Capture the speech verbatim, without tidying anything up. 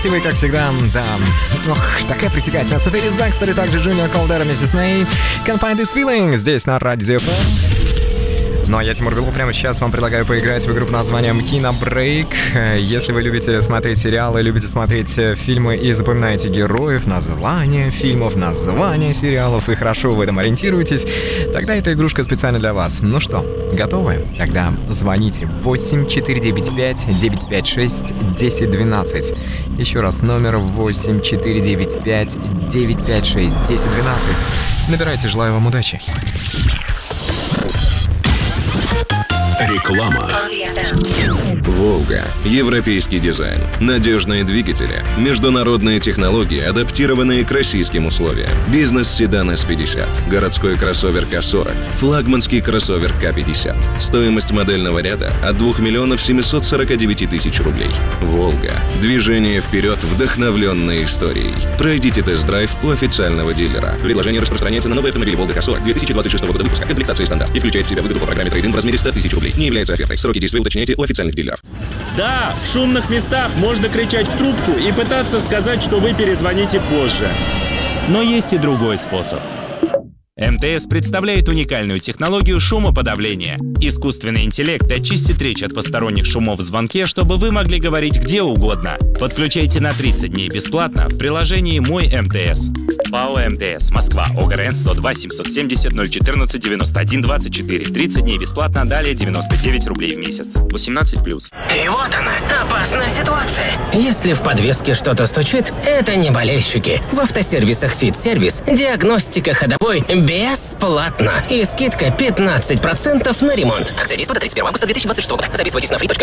Вы, как всегда, да, ох, такая притягательная. София Бэкстер и также Джуниор Колдера вместе с ней. Can't Find This Feeling здесь на Радио эф эм. Ну а я, Тимур Белов, прямо сейчас вам предлагаю поиграть в игру под названием «Кинобрейк». Если вы любите смотреть сериалы, любите смотреть фильмы и запоминаете героев, названия фильмов, названия сериалов и хорошо в этом ориентируетесь, тогда эта игрушка специально для вас. Ну что, готовы? Тогда звоните восемь четыре девять пять девять пять шесть десять двенадцать. Еще раз, номер восемь четыре девять пять девять пять шесть десять двенадцать. Набирайте, желаю вам удачи. Реклама. «Волга». Европейский дизайн, надежные двигатели, международные технологии, адаптированные к российским условиям. Бизнес-седан эс пятьдесят, городской кроссовер ка сорок, флагманский кроссовер ка пятьдесят. Стоимость модельного ряда от двух миллионов семьсот сорок девять тысяч рублей. «Волга». Движение вперед, вдохновленной историей. Пройдите тест-драйв у официального дилера. Предложение распространяется на новый автомобиль «Волга» ка сорок две тысячи двадцать шестого года выпуска. Комплектация стандарт и включает в себя выгоду по программе трейд-ин в размере сто тысяч рублей. Не является офертой. Сроки действия уточняйте у официальных дилеров. Да, в шумных местах можно кричать в трубку и пытаться сказать, что вы перезвоните позже. Но есть и другой способ. эм тэ эс представляет уникальную технологию шумоподавления. Искусственный интеллект очистит речь от посторонних шумов в звонке, чтобы вы могли говорить где угодно. Подключайте на тридцать дней бесплатно в приложении «Мой эм тэ эс». ПАО эм тэ эс, Москва, ОГРН сто два семьсот семьдесят ноль четырнадцать девяносто один двадцать четыре. тридцать дней бесплатно, далее девяносто девять рублей в месяц. восемнадцать плюс. И вот она, опасная ситуация. Если в подвеске что-то стучит, это не болельщики. В автосервисах «Фит-сервис» диагностика ходовой бесплатно. И скидка пятнадцать процентов на ремонт. Акция действует до тридцать первого августа две тысячи двадцать шестого года. Записывайтесь на free точка